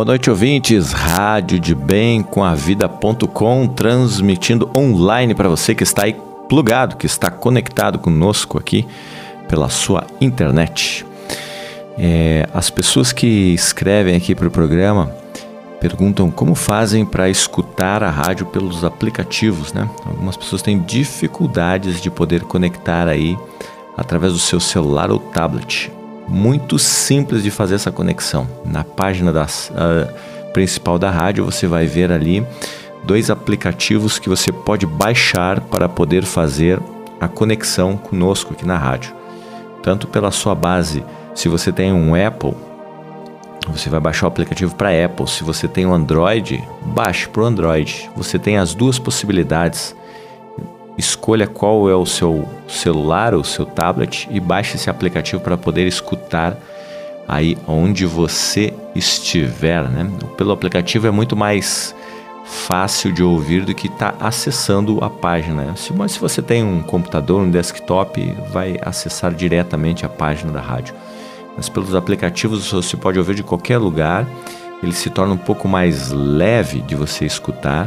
Boa noite, ouvintes. Rádio de Bem com a Vida.com, transmitindo online para você que está aí plugado, que está conectado conosco aqui pela sua internet. As pessoas que escrevem aqui para o programa perguntam como fazem para escutar a rádio pelos aplicativos, né? Algumas pessoas têm dificuldades de poder conectar aí através do seu celular ou tablet. Muito simples de fazer essa conexão. Na página principal da rádio você vai ver ali 2 aplicativos que você pode baixar para poder fazer a conexão conosco aqui na rádio. Tanto pela sua base, se você tem um Apple, você vai baixar o aplicativo para Apple. Se você tem um Android, baixe para o Android. Você tem as 2 possibilidades. Escolha qual é o seu celular ou o seu tablet e baixe esse aplicativo para poder escutar aí onde você estiver, né? Pelo aplicativo é muito mais fácil de ouvir do que estar acessando a página, né? Mas se você tem um computador, um desktop, vai acessar diretamente a página da rádio. Mas pelos aplicativos você pode ouvir de qualquer lugar. Ele se torna um pouco mais leve de você escutar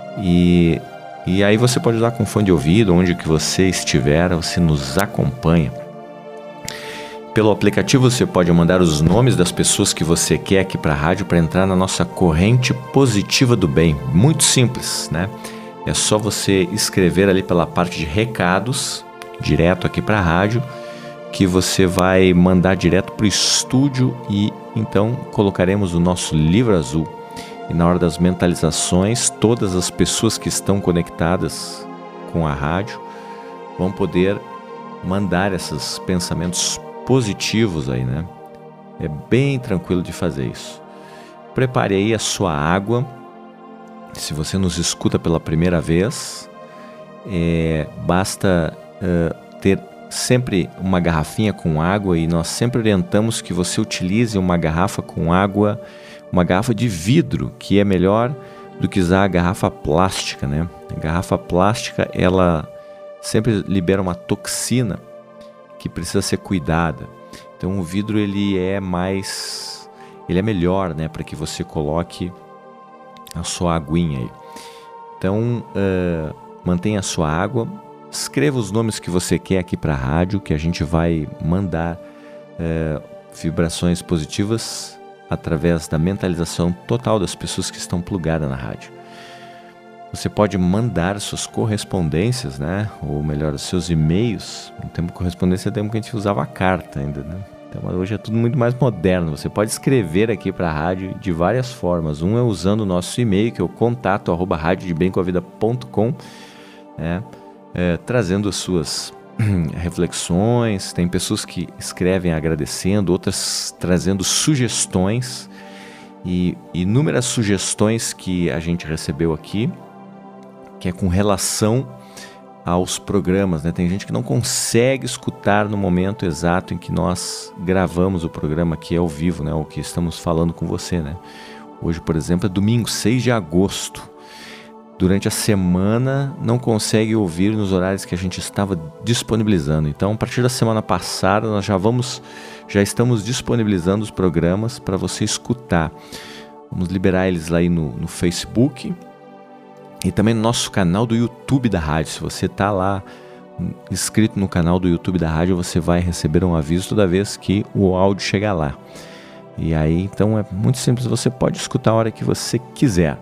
e aí você pode usar com fone de ouvido, onde que você estiver, você nos acompanha. Pelo aplicativo você pode mandar os nomes das pessoas que você quer aqui para a rádio para entrar na nossa corrente positiva do bem. Muito simples, né? É só você escrever ali pela parte de recados, direto aqui para a rádio, que você vai mandar direto para o estúdio e então colocaremos o nosso livro azul. E na hora das mentalizações, todas as pessoas que estão conectadas com a rádio vão poder mandar esses pensamentos positivos aí, né? É bem tranquilo de fazer isso. Prepare aí a sua água. Se você nos escuta pela primeira vez, basta ter sempre uma garrafinha com água e nós sempre orientamos que você utilize uma garrafa com água, uma garrafa de vidro, que é melhor do que usar a garrafa plástica, né? A garrafa plástica, ela sempre libera uma toxina que precisa ser cuidada. Então o vidro ele é melhor, né, para que você coloque a sua aguinha aí. Então mantenha a sua água, escreva os nomes que você quer aqui para a rádio, que a gente vai mandar vibrações positivas através da mentalização total das pessoas que estão plugadas na rádio. Você pode mandar suas correspondências, né? Ou melhor, os seus e-mails. No tempo de correspondência, tempo que a gente usava a carta ainda, né? Então hoje é tudo muito mais moderno. Você pode escrever aqui para a rádio de várias formas. Um é usando o nosso e-mail, que é o contato@radiodebemcomavida.com, né? Trazendo as suas reflexões. Tem pessoas que escrevem agradecendo, outras trazendo sugestões e inúmeras sugestões que a gente recebeu aqui, que é com relação aos programas, né? Tem gente que não consegue escutar no momento exato em que nós gravamos o programa aqui ao vivo, né? O que estamos falando com você, né? Hoje, por exemplo, é domingo 6 de agosto. Durante a semana não consegue ouvir nos horários que a gente estava disponibilizando. Então, a partir da semana passada, nós já estamos disponibilizando os programas para você escutar. Vamos liberar eles lá aí no Facebook e também no nosso canal do YouTube da rádio. Se você está lá inscrito no canal do YouTube da rádio, você vai receber um aviso toda vez que o áudio chegar lá. E aí, então, é muito simples. Você pode escutar a hora que você quiser.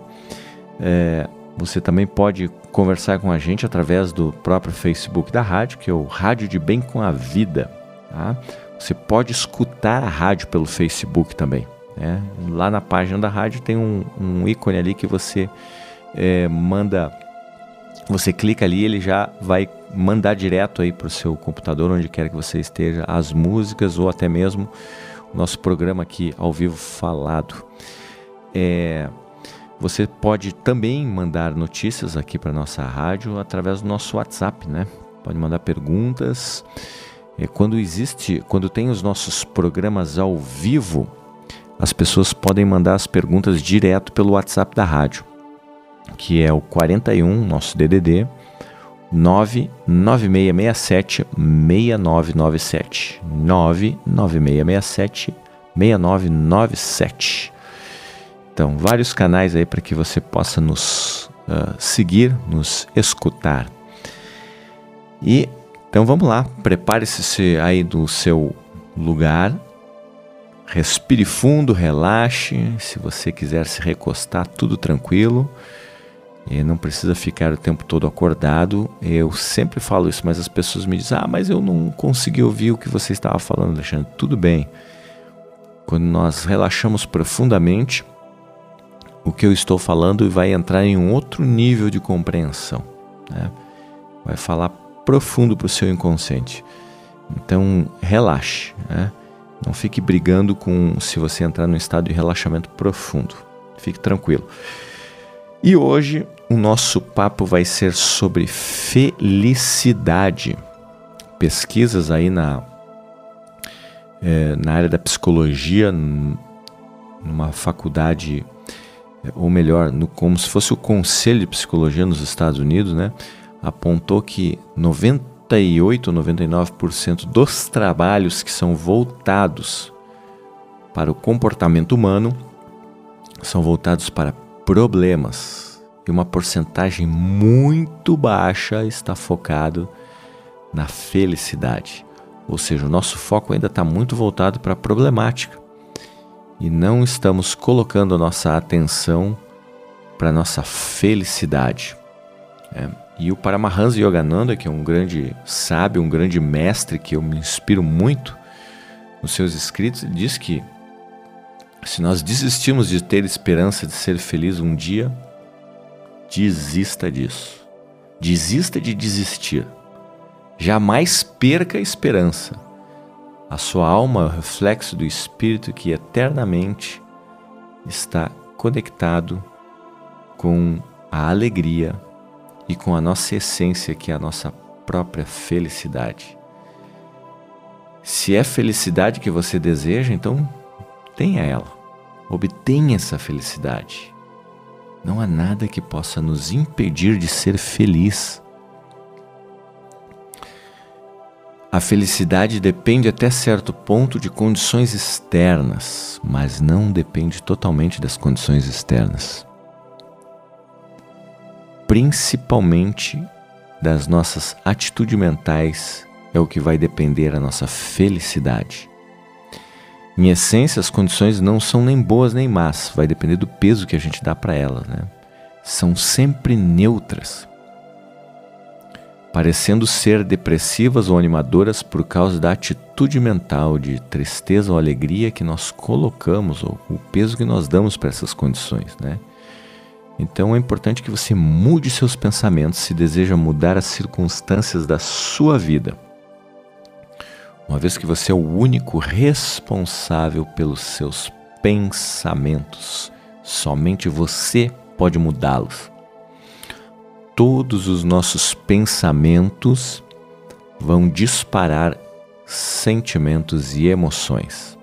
Você também pode conversar com a gente através do próprio Facebook da rádio, que é o Rádio de Bem com a Vida. Tá? Você pode escutar a rádio pelo Facebook também, né? Lá na página da rádio tem um ícone ali que você você clica ali, ele já vai mandar direto aí para o seu computador, onde quer que você esteja, as músicas ou até mesmo o nosso programa aqui ao vivo falado. Você pode também mandar notícias aqui para a nossa rádio através do nosso WhatsApp, né? Pode mandar perguntas. Quando tem os nossos programas ao vivo, as pessoas podem mandar as perguntas direto pelo WhatsApp da rádio, que é o 41, nosso DDD, 99667-6997. 99667-6997. Então, vários canais aí para que você possa nos seguir, nos escutar. E então vamos lá, prepare-se aí do seu lugar, respire fundo, relaxe. Se você quiser se recostar, tudo tranquilo. E não precisa ficar o tempo todo acordado. Eu sempre falo isso, mas as pessoas me dizem: mas eu não consegui ouvir o que você estava falando, Alexandre. Tudo bem. Quando nós relaxamos profundamente, o que eu estou falando vai entrar em um outro nível de compreensão, né? Vai falar profundo para o seu inconsciente. Então, relaxe, né? Não fique brigando se você entrar num estado de relaxamento profundo. Fique tranquilo. E hoje o nosso papo vai ser sobre felicidade. Pesquisas aí na área da psicologia, numa faculdade, ou melhor, como se fosse o Conselho de Psicologia nos Estados Unidos, né, apontou que 98 ou 99% dos trabalhos que são voltados para o comportamento humano são voltados para problemas, e uma porcentagem muito baixa está focado na felicidade. Ou seja, o nosso foco ainda está muito voltado para a problemática e não estamos colocando a nossa atenção para a nossa felicidade. E o Paramahansa Yogananda, que é um grande sábio, um grande mestre que eu me inspiro muito nos seus escritos, ele diz que se nós desistirmos de ter esperança de ser feliz um dia, desista disso. Desista de desistir. Jamais perca a esperança. A sua alma é o reflexo do Espírito que eternamente está conectado com a alegria e com a nossa essência, que é a nossa própria felicidade. Se é felicidade que você deseja, então tenha ela. Obtenha essa felicidade. Não há nada que possa nos impedir de ser feliz. A felicidade depende até certo ponto de condições externas, mas não depende totalmente das condições externas. Principalmente das nossas atitudes mentais é o que vai depender a nossa felicidade. Em essência, as condições não são nem boas nem más, vai depender do peso que a gente dá para elas, né? São sempre neutras, parecendo ser depressivas ou animadoras por causa da atitude mental de tristeza ou alegria que nós colocamos, ou o peso que nós damos para essas condições, né? Então é importante que você mude seus pensamentos se deseja mudar as circunstâncias da sua vida. Uma vez que você é o único responsável pelos seus pensamentos, somente você pode mudá-los. Todos os nossos pensamentos vão disparar sentimentos e emoções.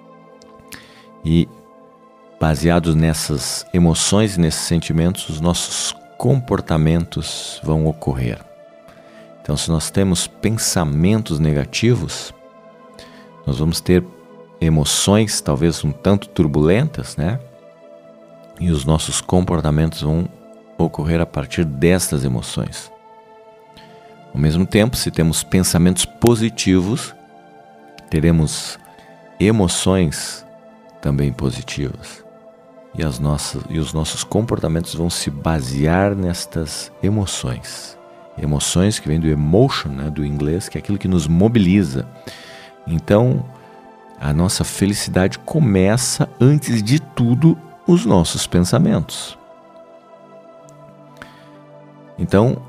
E baseados nessas emoções e nesses sentimentos, os nossos comportamentos vão ocorrer. Então, se nós temos pensamentos negativos, nós vamos ter emoções talvez um tanto turbulentas, né? E os nossos comportamentos vão ocorrer a partir destas emoções. Ao mesmo tempo, se temos pensamentos positivos, teremos emoções também positivas. E os nossos comportamentos vão se basear nestas emoções. Emoções que vem do emotion, né, do inglês, que é aquilo que nos mobiliza. Então, a nossa felicidade começa, antes de tudo, os nossos pensamentos. Então,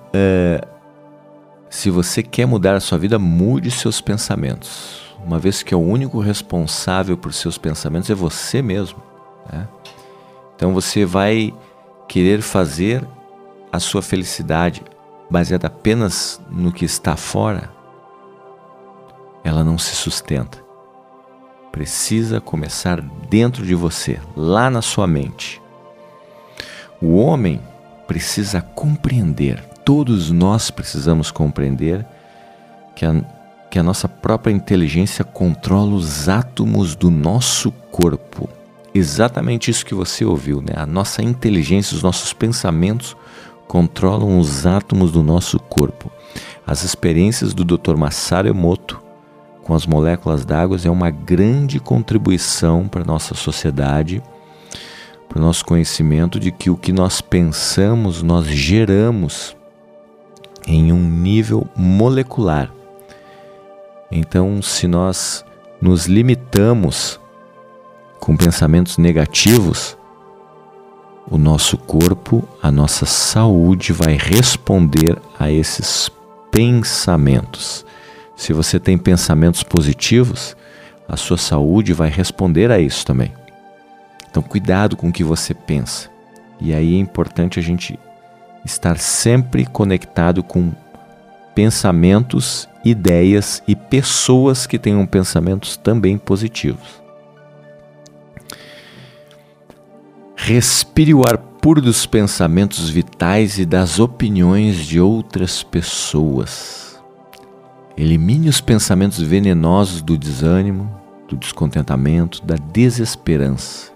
se você quer mudar a sua vida, mude seus pensamentos. Uma vez que é o único responsável por seus pensamentos é você mesmo, né? Então você vai querer fazer a sua felicidade baseada apenas no que está fora, ela não se sustenta. Precisa começar dentro de você, lá na sua mente. O homem precisa compreender, todos nós precisamos compreender que a nossa própria inteligência controla os átomos do nosso corpo, exatamente isso que você ouviu, né? A nossa inteligência, os nossos pensamentos controlam os átomos do nosso corpo. As experiências do Dr. Masaru Emoto com as moléculas d'água é uma grande contribuição para a nossa sociedade, para o nosso conhecimento de que o que nós pensamos, nós geramos em um nível molecular. Então, se nós nos limitamos com pensamentos negativos, o nosso corpo, a nossa saúde vai responder a esses pensamentos. Se você tem pensamentos positivos, a sua saúde vai responder a isso também. Então, cuidado com o que você pensa. E aí é importante a gente estar sempre conectado com pensamentos, ideias e pessoas que tenham pensamentos também positivos. Respire o ar puro dos pensamentos vitais e das opiniões de outras pessoas. Elimine os pensamentos venenosos do desânimo, do descontentamento, da desesperança.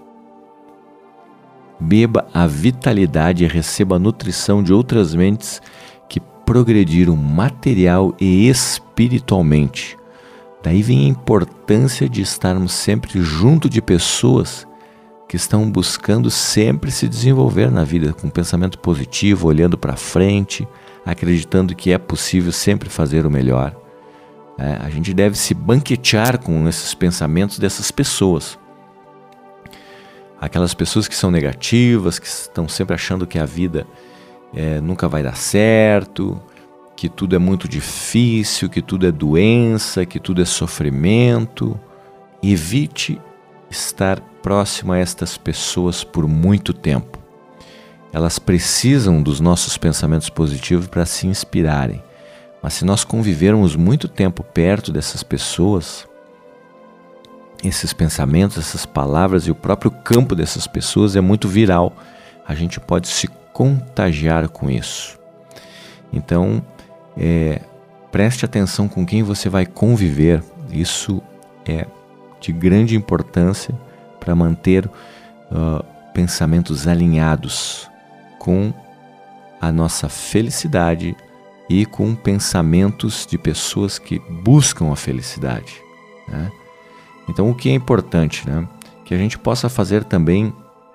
Beba a vitalidade e receba a nutrição de outras mentes que progrediram material e espiritualmente. Daí vem a importância de estarmos sempre junto de pessoas que estão buscando sempre se desenvolver na vida, com pensamento positivo, olhando para frente, acreditando que é possível sempre fazer o melhor. A gente deve se banquetear com esses pensamentos dessas pessoas. Aquelas pessoas que são negativas, que estão sempre achando que a vida nunca vai dar certo, que tudo é muito difícil, que tudo é doença, que tudo é sofrimento. Evite estar próximo a estas pessoas por muito tempo. Elas precisam dos nossos pensamentos positivos para se inspirarem. Mas se nós convivermos muito tempo perto dessas pessoas, esses pensamentos, essas palavras e o próprio campo dessas pessoas é muito viral. A gente pode se contagiar com isso. Então, preste atenção com quem você vai conviver. Isso é de grande importância para manter pensamentos alinhados com a nossa felicidade e com pensamentos de pessoas que buscam a felicidade, né? Então, o que é importante, né? Que a gente possa fazer também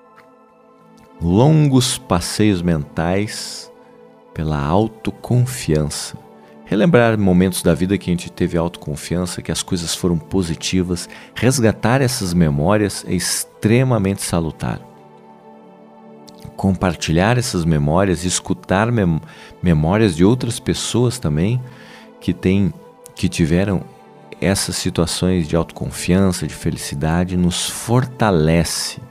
longos passeios mentais pela autoconfiança. Relembrar momentos da vida que a gente teve autoconfiança, que as coisas foram positivas. Resgatar essas memórias é extremamente salutar. Compartilhar essas memórias, escutar memórias de outras pessoas também que tiveram essas situações de autoconfiança, de felicidade, nos fortalece.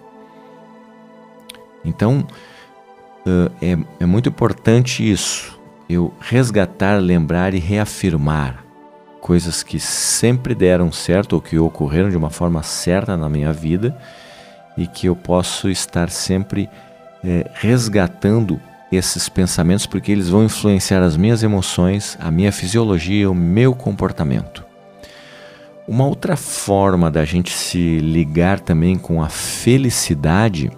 Então, é muito importante isso. Eu resgatar, lembrar e reafirmar coisas que sempre deram certo ou que ocorreram de uma forma certa na minha vida e que eu posso estar sempre resgatando esses pensamentos, porque eles vão influenciar as minhas emoções, a minha fisiologia, o meu comportamento. Uma outra forma da gente se ligar também com a felicidade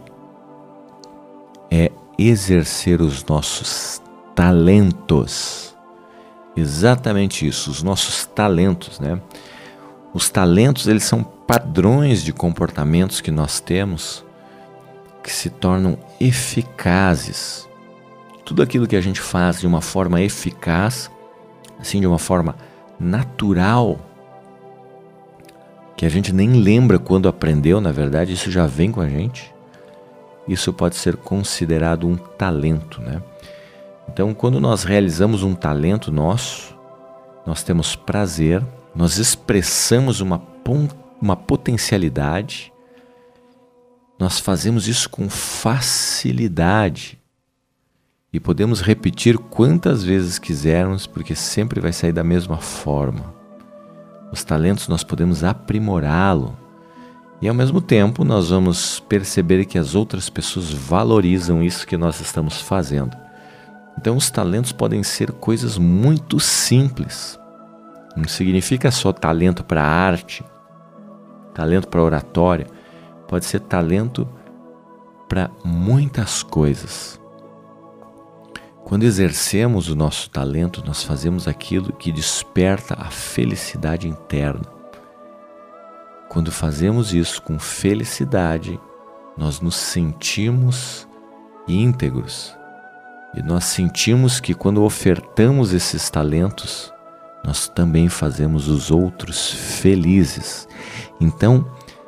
é exercer os nossos talentos. Exatamente isso, os nossos talentos, né? Os talentos, eles são padrões de comportamentos que nós temos que se tornam eficazes. Tudo aquilo que a gente faz de uma forma eficaz, assim, de uma forma natural, que a gente nem lembra quando aprendeu, na verdade, isso já vem com a gente. Isso pode ser considerado um talento, né? Então, quando nós realizamos um talento nosso, nós temos prazer, nós expressamos uma potencialidade, nós fazemos isso com facilidade e podemos repetir quantas vezes quisermos, porque sempre vai sair da mesma forma. Os talentos nós podemos aprimorá-lo e ao mesmo tempo nós vamos perceber que as outras pessoas valorizam isso que nós estamos fazendo. Então os talentos podem ser coisas muito simples. Não significa só talento para arte, talento para oratória. pode ser talento para muitas coisas. Quando exercemos o nosso talento, nós fazemos aquilo que desperta a felicidade interna. Quando fazemos isso com felicidade, nós nos sentimos íntegros. E nós sentimos que quando ofertamos esses talentos, nós também fazemos os outros felizes. Então,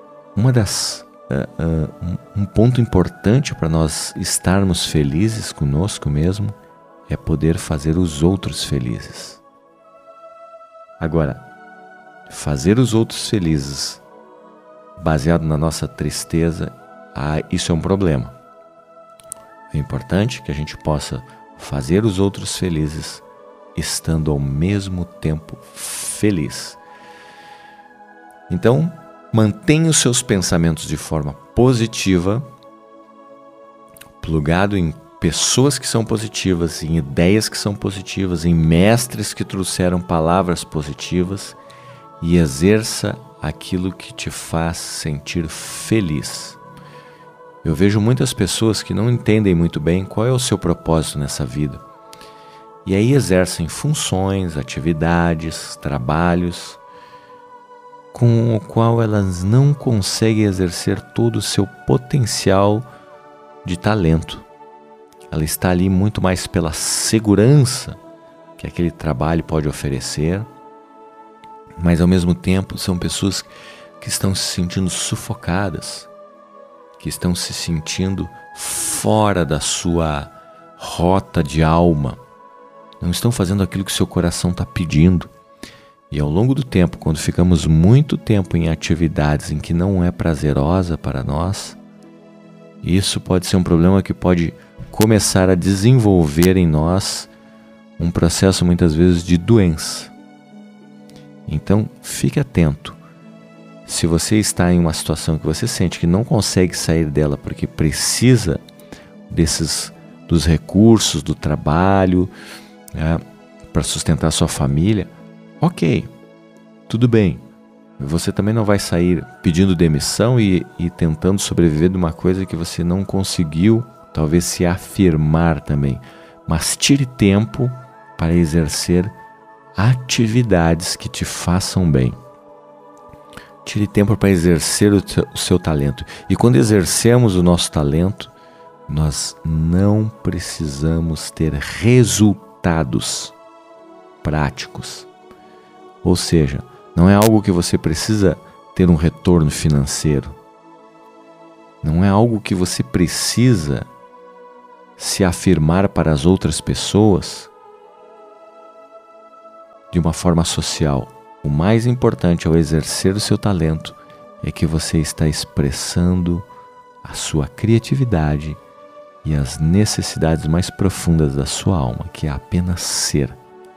um ponto importante para nós estarmos felizes conosco mesmo é poder fazer os outros felizes. Agora, fazer os outros felizes baseado na nossa tristeza, isso é um problema. É importante que a gente possa fazer os outros felizes estando ao mesmo tempo feliz. Então, mantenha os seus pensamentos de forma positiva, plugado em pessoas que são positivas, em ideias que são positivas, em mestres que trouxeram palavras positivas, e exerça aquilo que te faz sentir feliz. Eu vejo muitas pessoas que não entendem muito bem qual é o seu propósito nessa vida. E aí exercem funções, atividades, trabalhos, com o qual elas não conseguem exercer todo o seu potencial de talento. Ela está ali muito mais pela segurança que aquele trabalho pode oferecer, mas ao mesmo tempo são pessoas que estão se sentindo sufocadas, que estão se sentindo fora da sua rota de alma, não estão fazendo aquilo que seu coração está pedindo. E ao longo do tempo, quando ficamos muito tempo em atividades em que não é prazerosa para nós, isso pode ser um problema que pode começar a desenvolver em nós um processo muitas vezes de doença. Então, fique atento. Se você está em uma situação que você sente que não consegue sair dela porque precisa dos recursos, do trabalho, para sustentar sua família, ok, tudo bem. Você também não vai sair pedindo demissão e tentando sobreviver de uma coisa que você não conseguiu, talvez se afirmar também. Mas tire tempo para exercer atividades que te façam bem. Tire tempo para exercer o seu talento. E quando exercemos o nosso talento, nós não precisamos ter resultados práticos. Ou seja, não é algo que você precisa ter um retorno financeiro. Não é algo que você precisa se afirmar para as outras pessoas de uma forma social. O mais importante ao exercer o seu talento é que você está expressando a sua criatividade e as necessidades mais profundas da sua alma, que é apenas ser.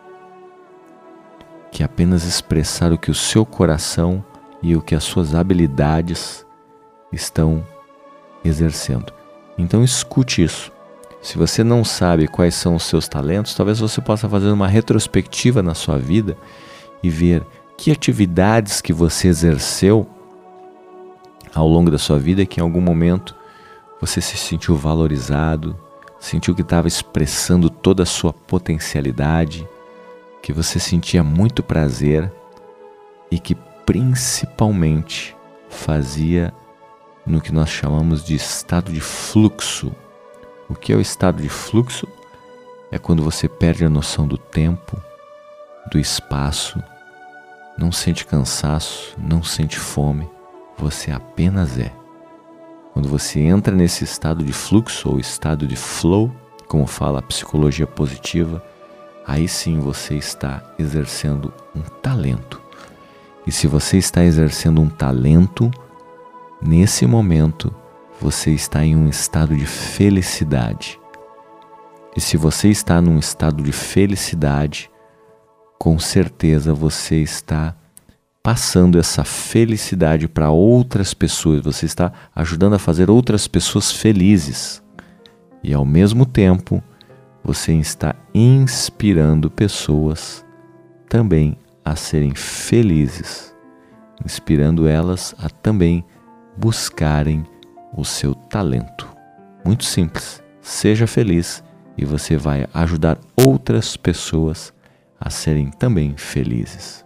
Que é apenas expressar o que o seu coração e o que as suas habilidades estão exercendo. Então escute isso. Se você não sabe quais são os seus talentos, talvez você possa fazer uma retrospectiva na sua vida e ver que atividades que você exerceu ao longo da sua vida que em algum momento você se sentiu valorizado, sentiu que estava expressando toda a sua potencialidade, que você sentia muito prazer e que principalmente fazia no que nós chamamos de estado de fluxo. O que é o estado de fluxo? É quando você perde a noção do tempo, do espaço, não sente cansaço, não sente fome, você apenas é. Quando você entra nesse estado de fluxo ou estado de flow, como fala a psicologia positiva, aí sim você está exercendo um talento. E se você está exercendo um talento, nesse momento você está em um estado de felicidade. E se você está num estado de felicidade, com certeza você está passando essa felicidade para outras pessoas. Você está ajudando a fazer outras pessoas felizes. E ao mesmo tempo, você está inspirando pessoas também a serem felizes, inspirando elas a também buscarem o seu talento. Muito simples. Seja feliz e você vai ajudar outras pessoas a serem também felizes.